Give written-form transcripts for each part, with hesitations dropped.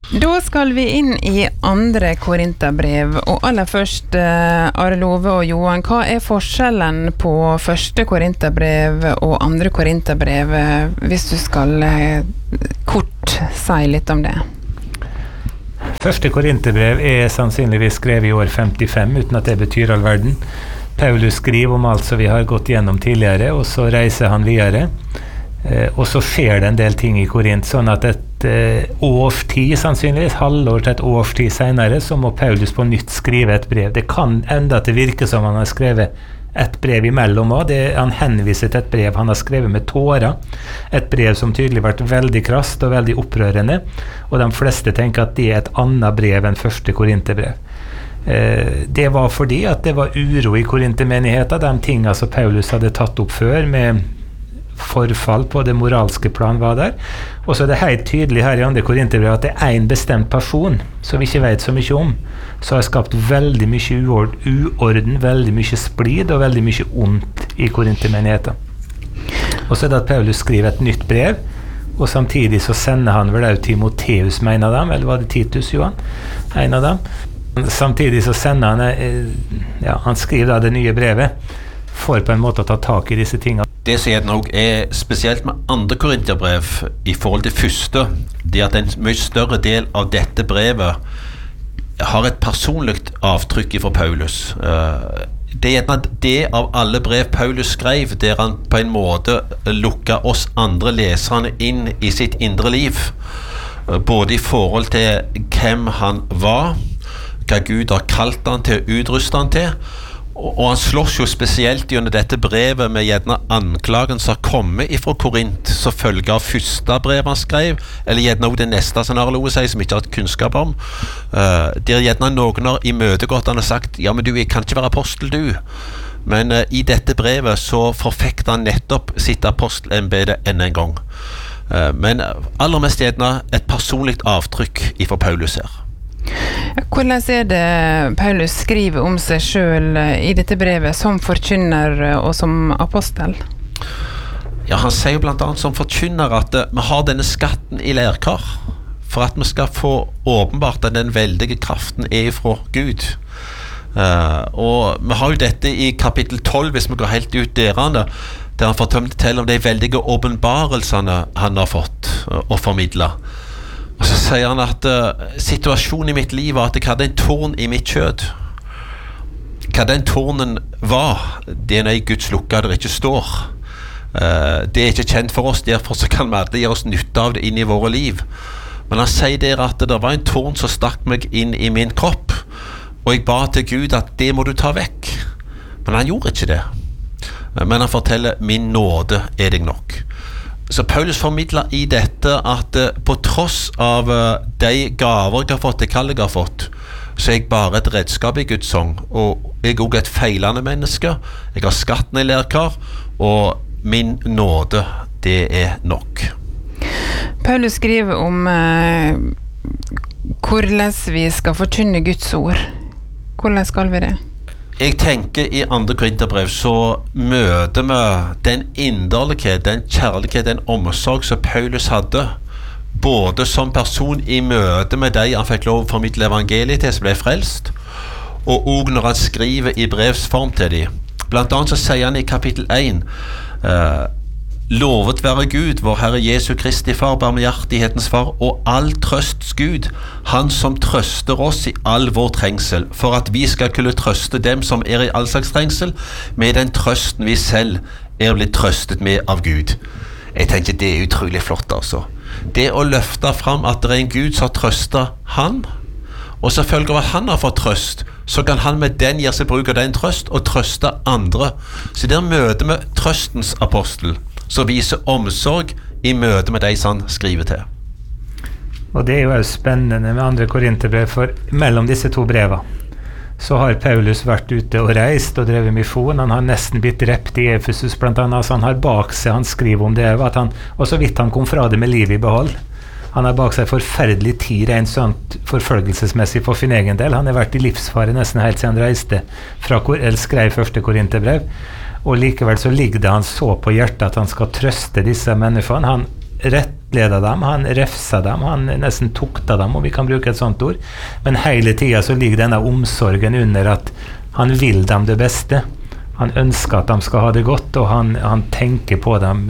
Da skal vi inn i andre Korinterbrev, og aller først, Are Love og Johan, hva forskjellen på første Korinterbrev og andre Korinterbrev, hvis du skal kort si litt om det? Første Korinterbrev sannsynligvis skrevet i år 55, uten at det betyr all verden. Paulus skriver om alt som vi har gått gjennom tidligere, og så reiser han videre. Og så skjer det en del ting i Korint, sånn at et års tid, sannsynligvis, halvår til et års tid senere, så må Paulus på nytt skrive et brev. Det kan enda til virke som han har skrevet et brev imellom også. Han henviser til et brev han har skrevet med tårer. Et brev som tydelig har vært veldig krast og veldig opprørende, og de fleste tenker at det et annet brev enn første Korinterbrev. Det var fordi at det var uro i Korintermenigheten, de tingene som Paulus hadde tatt opp før med forfall på det moralske plan var der. Og så det helt tydelig her i andre Korinterbrev at det en bestemt person som vi ikke vet så mye om, som har skapt veldig mye uorden, veldig mye splid og veldig mye ondt i Korintermenigheten. Og så det at Paulus skriver et nytt brev, og samtidig så sender han vel også Timoteus med en av dem, eller var det Titus, Johan? En av dem. Samtidig så sender han, han skriver da det nye brevet, for på en måte å ta tak i disse tingene. Det som jeg nok spesielt med andre Korinterbrev i forhold til første, det at en mye større del av dette brevet har et personlig avtrykk fra Paulus. Det gjerne det av alle brev Paulus skrev, der han på en måte lukket oss andre leserne inn i sitt indre liv, både i forhold til hvem han var, hva Gud har kalt han til å utruste han til, og han slåss jo spesielt gjennom dette brevet med gjerne anklagen som har kommet fra Korint som følge av første brev han skrev, eller gjerne også det neste som Are Love sier som ikke har hatt kunnskap om. Der gjerne noen har imøtegått han og sagt, ja, men du kan ikke være apostel du. Men i dette brevet så forfekter han nettopp sitt apostelembede enda en gang. Men aller mest gjerne et personligt avtrykk fra Paulus her. Hvordan det Paulus skriver om seg selv i dette brevet som forkynner og som apostel? Ja, han sier blant annet som forkynner at vi har denne skatten i lærkar for at vi skal få åpenbart at den veldige kraften fra Gud. Og vi har jo dette i kapittel 12, hvis vi går helt ut der han forteller om de veldige åpenbarelsene han har fått og formidlet. Og så sier han at situasjonen i mitt liv var at jeg hadde en torn i mitt kjød. Hva den tornen var, det i Guds lukke der ikke står. Det ikke kjent for oss, derfor så kan vi aldri gjøre oss nytte av det inn i våre liv. Men han sier der at det var en torn som stakk meg inn i min kropp, og jeg ba til Gud at det må du ta vekk. Men han gjorde ikke det. Men han forteller, min nåde deg nok. Så Paulus formidler i dette at på tross av de gaver jeg har fått, det kall jeg har fått, så jeg bare et redskap i Guds hånd, og jeg også et feilende menneske. Jeg har skatten i lærkar, og min nåde, det nok. Paulus skriver om hvordan vi skal forkynne Guds ord. Hvordan skal vi det? Jeg tenker i andre Korinterbrev så møter vi den inderlighet, den kjærlighet, den omsorg som Paulus hadde, både som person i møte med de han fikk lov å formidle evangeliet til som ble frelst, og også når han skriver i brevsform til dem. Blant annet så sier han i kapittel 1, lovet være Gud, vår Herre Jesu Kristi Far, barmhjertighetens Far, og all trøsts Gud, han som trøster oss i all vår trengsel, for at vi skal kunne trøste dem som i all slags trengsel, med den trøsten vi selv blitt trøstet med av Gud. Jeg tenker det utrolig flott altså. Det å løfte fram at det en Gud som trøster han, og selvfølgelig av at han har fått trøst, så kan han med den gjøre seg bruk av den trøst og trøste andre. Så der møter vi trøstens apostel, som viser omsorg i møte med de som han skriver til. Og det jo spennende med andre Korinterbrev, for mellom disse to brevene så har Paulus vært ute og reist og drevet misjon. Han har nesten blitt drept i Efesus blant annet, så han har bak seg, han skriver om det, at han, og så vidt han kom fra det med liv i behold. Han har bak seg forferdelig tid, rent sånt forfølgelsesmessig for sin egen del. Han har vært i livsfare nesten helt siden han reiste fra skrev første Korinterbrev. Og likevel så ligger det han så på hjertet at han skal trøste disse menneskene. Han vektledet dem, han refsa dem, han nesten tukta dem, om vi kan bruke et sånt ord. Men hele tiden så ligger denne omsorgen under at han vil dem det beste. Han ønsker at de skal ha det godt, og han tenker på dem,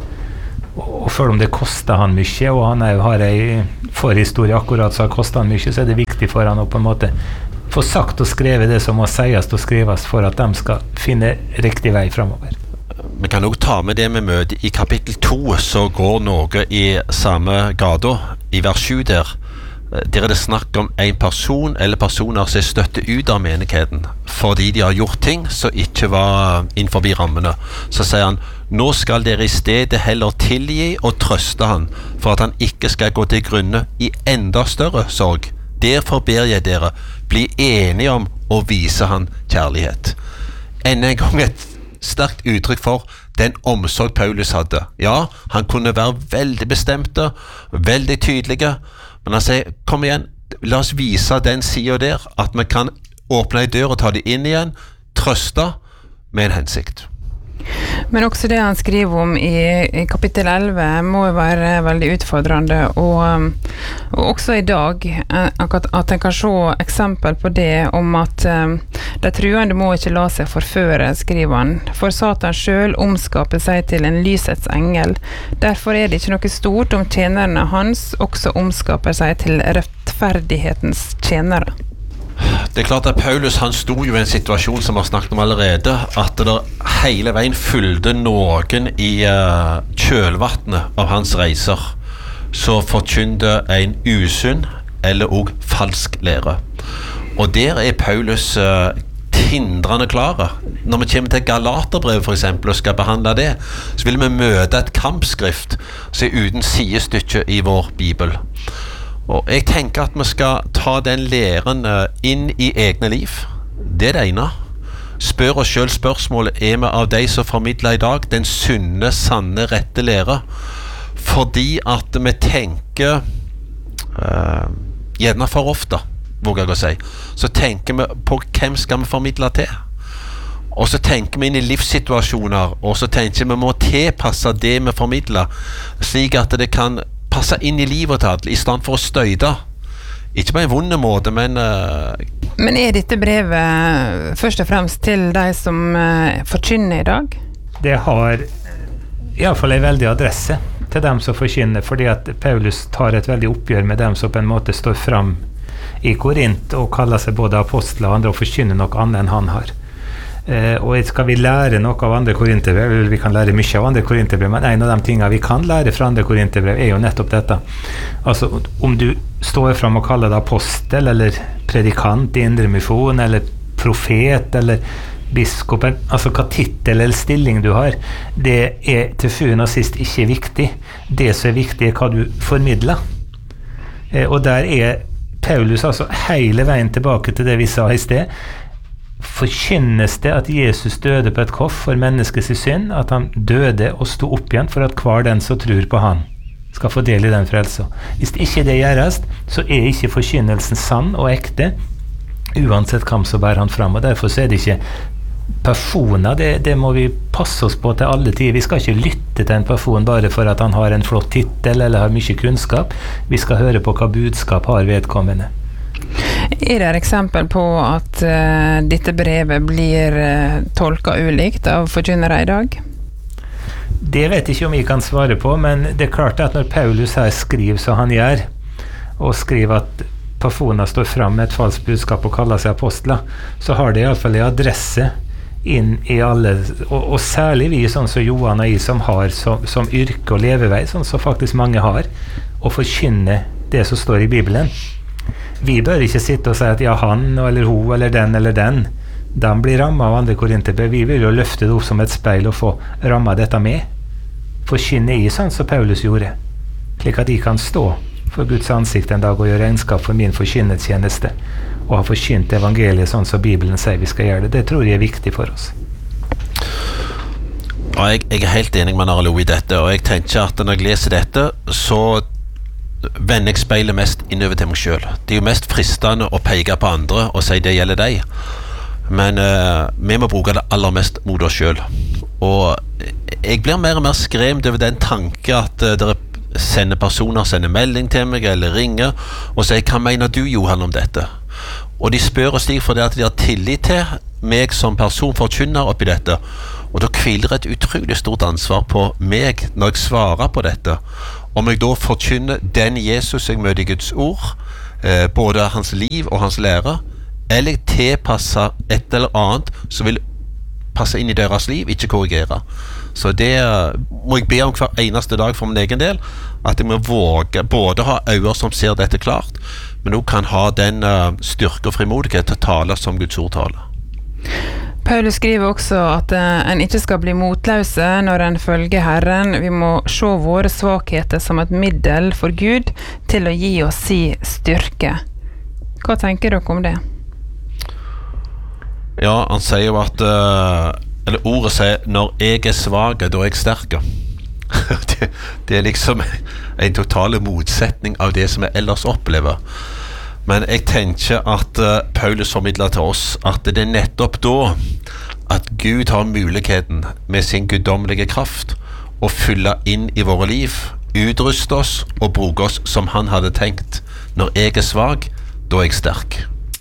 og selv om det koster han mye, og han har en forhistorie akkurat så har kostet han mye, så er det viktig for han å på en måte få sagt og skrevet det som må sies og skrives for at de skal finne riktig vei fremover. Vi kan også ta med det med møte i kapittel 2, så går noe i samme gata, i vers 7 der er det snakk om en person eller personer som støtter ut av menigheten fordi de har gjort ting som ikke var innenfor rammene. Så sier han, nå skal dere i stedet heller tilgi og trøste han for at han ikke skal gå til grunne i enda større sorg. Derfor ber jeg dere, bli enige om å vise han kjærlighet. Enda en gang et sterkt uttrykk for den omsorg Paulus hadde. Ja, han kunne være veldig bestemte, veldig tydelige, men han sier, kom igjen, la oss vise den siden der, at vi kan åpne en dør og ta det inn igjen, trøste med en hensikt. Men også det han skriver om i kapittel 11 må jo være veldig utfordrende, og også i dag at en kan se eksempel på det om at de truende må ikke la seg forføre, skriver han, for Satan selv omskaper seg til en lysets engel. Derfor er det ikke noe stort om tjenerne hans også omskaper seg til rettferdighetens tjenere. Det er klart at Paulus han sto jo i en situasjon som vi har snakket om allerede, at det hele veien fulgte noen i kjølvattnet av hans reiser, så forkynte en usunn eller også falsk lære. Og der er Paulus tindrende klare. Når vi kommer til Galaterbrevet for eksempel og skal behandle det, så vil vi møte et kampskrift som er uten sidestykke i vår Bibel. Og jeg tenker at vi skal ta den læren inn i egne liv. Det er det ene. Spør oss selv spørsmålet, er vi av de som formidler i dag den sunne, sanne, rette lære? Fordi at vi tenker, gjerne for ofte, våger jeg å si, så tenker vi på hvem skal vi formidle til? Og så tenker vi inn i livssituasjoner, og så tenker vi må tilpasse det vi formidler, slik at det kan passe inn i livet til alle, i stand for å støyde. Ikke på en vond måte, men... Men er dette brevet først og fremst til de som forkynner i dag? Det har i alle fall en veldig adresse til dem som forkynner, fordi at Paulus tar et veldig oppgjør med dem som på en måte står fram i Korint og kaller seg både apostler og andre og forkynner noe annet enn han har. Og skal vi lære noe av andre korinterbrev, vi kan lære mye av andre korinterbrev, men en av de tingene vi kan lære fra andre korinterbrev er jo nettopp dette. Altså, om du står fram og kaller deg apostel, eller predikant i Indremisjon, eller profet, eller biskop, altså hva titel eller stilling du har, det er til syvende og sist ikke viktig. Det som er viktig er hva du formidler. Og der er Paulus altså hele veien tilbake til det vi sa i sted. Forkynnes det at Jesus døde på et kors for menneskets synd, at han døde og sto opp igjen for at hver den som tror på han skal få del i den frelsen. Hvis ikke det gjøres, så er ikke forkynnelsen sann og ekte, uansett hvem som bærer han fram, og derfor så er det ikke personer, det må vi passe oss på til alle tider. Vi skal ikke lytte til en person bare for at han har en flott titel eller har mye kunnskap. Vi skal høre på hva budskap har vedkommende. Er det et eksempel på at dette brevet blir tolket ulikt av forkynnere i dag? Det vet jeg ikke om jeg kan svare på, men det er klart at når Paulus her skriver som han gjør, og skriver at personer står fram med et falskt budskap og kaller seg apostler, så har det i alle fall en adresse inn i alle, og særlig vi sånn som Johan og jeg som har som yrke og levevei, sånn som faktisk mange har, å forkynne det som står i Bibelen. Vi bør ikke sitte og si at ja, han eller hun eller den de blir rammet av andre korinterbrev. Vi vil jo løfte det opp som et speil og få rammet dette med. Forkynne i sånn som Paulus gjorde, slik at de kan stå for Guds ansikt en dag og gjøre regnskap for min forkynnetjeneste og ha forkynt evangeliet sånn som Bibelen sier vi skal gjøre det. Det tror jeg er viktig for oss. Ja, jeg er helt enig med Narlo i dette, og jeg tenker at når jeg leser dette, så vender jeg speilet mest innover til meg selv. Det er jo mest fristende å peke på andre og si det gjelder deg. Men vi må bruke det aller mest mot oss selv. Og jeg blir mer og mer skremt over den tanke at det sender personer, sender melding til meg, eller ringer, og sier, hva mener du, Johan, om dette? Og de spør oss slik fordi at de har tillit til meg som person forkynner oppi dette, og da hviler et utrolig stort ansvar på meg når jeg svarer på dette. Om jeg da forkynner den Jesus jeg møter i Guds ord, både hans liv og hans lære, eller tilpasser et eller annet som vil passe inn i deres liv, ikke korrigere. Så det må jeg be om hver eneste dag for min egen del, at jeg må våge både ha øyne som ser dette klart, men også kan ha den styrke og frimodighet til å tale som Guds ord taler. Paulus skriver også at en ikke skal bli motløse når en følger Herren. Vi må se våre svakheter som et middel for Gud til å gi oss si styrke. Hva tenker dere om det? Ja, han sier jo at eller ordet sier, når jeg er svag, da er jeg sterk. det liksom en total motsetning av det som jeg ellers opplever. Men jeg tenker at Paulus formidler til oss at det er nettopp da at Gud har muligheten med sin guddommelige kraft å fylle inn i våre liv, utruste oss og bruke oss som han hadde tenkt. Når jeg er svag, da er jeg sterk.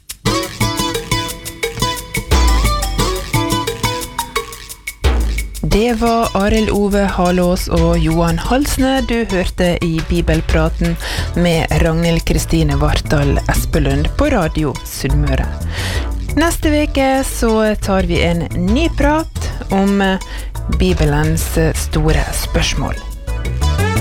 Det var Arild Ove Halås og Johan Halsne du hørte i Bibelpraten med Ragnhild Kristine Vartdal Espelund på Radio Sunnmøre. Neste veke så tar vi en ny prat om Bibelens store spørsmål.